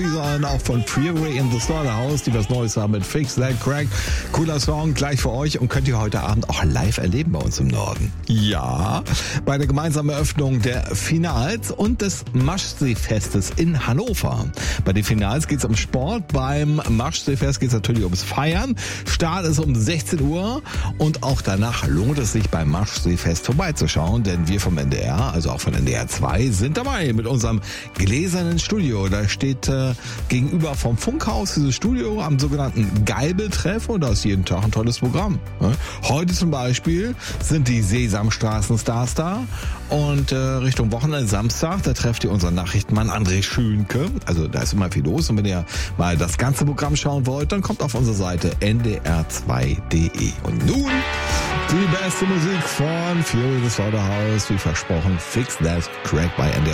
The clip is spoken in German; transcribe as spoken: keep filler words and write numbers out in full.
sondern auch von Fury in the Slaughterhouse, die was Neues haben mit Fix That Crack. Cooler Song, gleich für euch und könnt ihr heute Abend auch live erleben bei uns im Norden. Ja, bei der gemeinsamen Eröffnung der Finals und des Maschsee-Festes in Hannover. Bei den Finals geht es um Sport, beim Maschsee-Fest geht es natürlich ums Feiern. Start ist um sechzehn Uhr und auch danach lohnt es sich beim Maschsee-Fest vorbeizuschauen, denn wir vom N D R, also auch von N D R zwei, sind dabei mit unserem gläsernen Studio. Da steht äh, gegenüber vom Funkhaus dieses Studio am sogenannten Geibeltreff und da ist jeden Tag ein tolles Programm. Ne? Heute zum Beispiel sind die Sesamstraßen-Stars da und äh, Richtung Wochenende Samstag, da trefft ihr unseren Nachrichtenmann André Schönke. Also da ist immer viel los und wenn ihr mal das ganze Programm schauen wollt, dann kommt auf unsere Seite n d r zwei punkt d e. Und nun die beste Musik von Fury in the Slaughterhouse, wie versprochen, Fix That Crack bei N D R